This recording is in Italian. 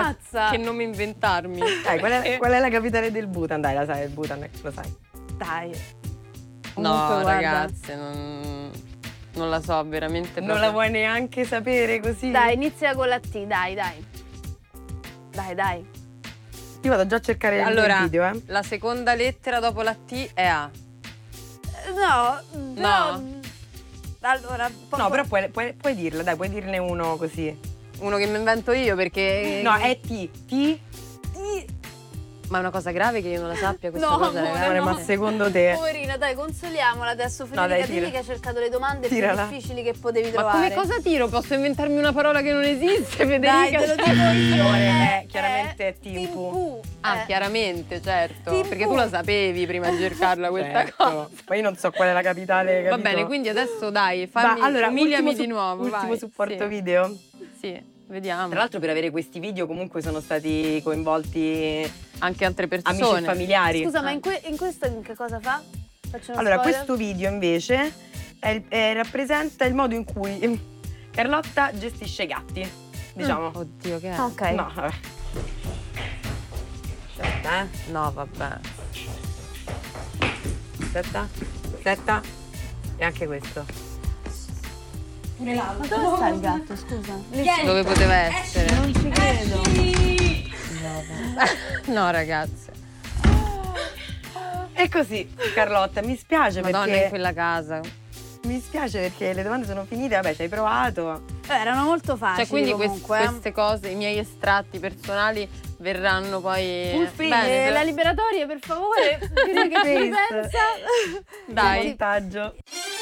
Ammazza! che nome inventarmi. Qual è la capitale del Bhutan? Dai, la sai, il Bhutan, lo sai. Dai. No, Comunque, guarda. ragazze, non la so veramente. Non la vuoi neanche sapere così? Dai, inizia con la T, dai. Dai. Io vado già a cercare Allora, il video, la seconda lettera dopo la T è A. No. Allora, No, però puoi dirla, dai, puoi dirne uno così. Uno che mi invento io perché... No, è T. Ma è una cosa grave che io non la sappia questa No, cosa, amore, ragazzi. Ma secondo te? Poverina, dai, consoliamola adesso. No, dai, Federica, tira. digli che hai cercato le domande Tirala. più difficili che potevi Ma trovare. come cosa tiro? Posso inventarmi una parola che non esiste, Federica? Dai, te lo dico io. Amore, chiaramente è Timpu. Ah, chiaramente, certo. Timpu. Perché tu lo sapevi prima di cercarla questa Certo. cosa. Ma io non so qual è la capitale, Va capito? bene, quindi adesso dai, fammi, allora, umiliami ultimo di nuovo. Ultimo vai. supporto Sì. video. Sì, vediamo. Tra l'altro per avere questi video comunque sono stati coinvolti anche altre persone. amici e familiari. Scusa, ma in questo in che cosa fa? Faccio uno Allora, spoiler? questo video invece rappresenta il modo in cui Carlotta gestisce i gatti, diciamo. Oddio, che è? Ok. No, vabbè. Aspetta, No, vabbè. aspetta. E anche questo. Ma dove sta il gatto, scusa? Dove poteva essere? Non ci credo. No, ragazze. E così, Carlotta, mi spiace Madonna, in perché quella casa. mi spiace perché le domande sono finite, vabbè, ci hai provato. Erano molto facili Cioè, quindi comunque. queste cose, i miei estratti personali verranno poi... Full face. Bene, La liberatoria, per favore, direi che ci Face. ripensa. Dai. Montaggio.